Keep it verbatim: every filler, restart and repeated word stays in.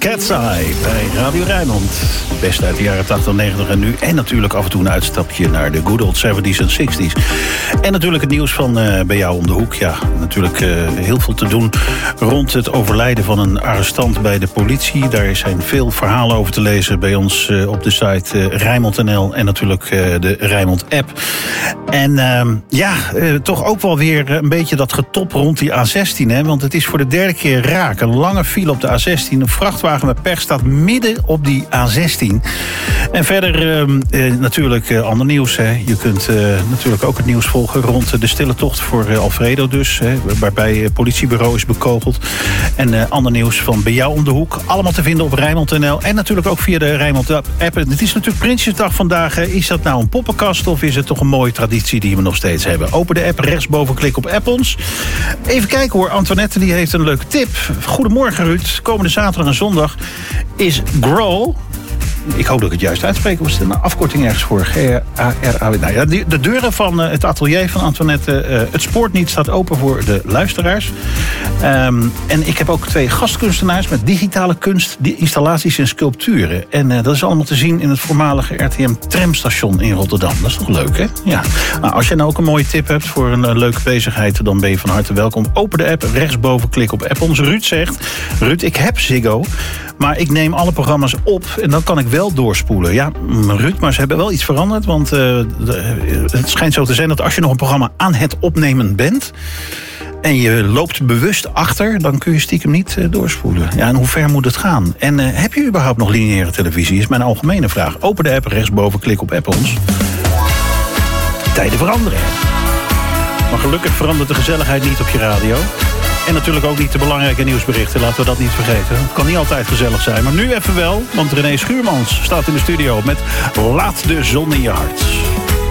Cat's Eye bij Radio Rijnmond. Best uit de jaren tachtig, negentig en nu. En natuurlijk af en toe een uitstapje naar de good old zeventies en zesties. En natuurlijk het nieuws van uh, bij jou om de hoek. Ja, natuurlijk uh, heel veel te doen rond het overlijden van een arrestant bij de politie. Daar zijn veel verhalen over te lezen bij ons uh, op de site uh, Rijnmond punt n l en natuurlijk uh, de Rijnmond-app. En uh, ja, uh, toch ook wel weer een beetje dat getop rond die A zestien. Hè? Want het is voor de derde keer raak. Een lange file op de A zestien. Een vrachtwagen met pech staat midden op die A zestien. En verder uh, uh, natuurlijk uh, ander nieuws. Hè. Je kunt uh, natuurlijk ook het nieuws volgen rond de stille tocht voor uh, Alfredo dus. Hè, waarbij het politiebureau is bekogeld. En uh, ander nieuws van bij jou om de hoek. Allemaal te vinden op Rijnmond punt n l. En natuurlijk ook via de Rijnmond-app. Het is natuurlijk Prinsjesdag vandaag. Hè. Is dat nou een poppenkast of is het toch een mooie traditie die we nog steeds hebben? Open de app, rechtsboven klik op app ons. Even kijken hoor, Antoinette die heeft een leuke tip. Goedemorgen Ruud. Komende zaterdag en zondag is Grow. Ik hoop dat ik het juist uitspreek. Was het een afkorting ergens voor? G A R A W. Nou ja, de deuren van het atelier van Antoinette, uh, het spoort niet, staat open voor de luisteraars. Um, en ik heb ook twee gastkunstenaars met digitale kunst, installaties en sculpturen. En uh, dat is allemaal te zien in het voormalige R T M-tramstation in Rotterdam. Dat is toch leuk, hè? Ja. Nou, als jij nou ook een mooie tip hebt voor een uh, leuke bezigheid, dan ben je van harte welkom. Open de app, rechtsboven klik op app. Onze Ruud zegt, Ruud, ik heb Ziggo, maar ik neem alle programma's op en dan kan ik wel doorspoelen. Ja, Ruud, maar ze hebben wel iets veranderd. Want uh, de, het schijnt zo te zijn dat als je nog een programma aan het opnemen bent en je loopt bewust achter, dan kun je stiekem niet uh, doorspoelen. Ja, en hoe ver moet het gaan? En uh, heb je überhaupt nog lineaire televisie? Is mijn algemene vraag. Open de app, rechtsboven, klik op app ons. Tijden veranderen. Maar gelukkig verandert de gezelligheid niet op je radio. En natuurlijk ook niet de belangrijke nieuwsberichten. Laten we dat niet vergeten. Het kan niet altijd gezellig zijn. Maar nu even wel. Want René Schuurmans staat in de studio met Laat de zon in je hart.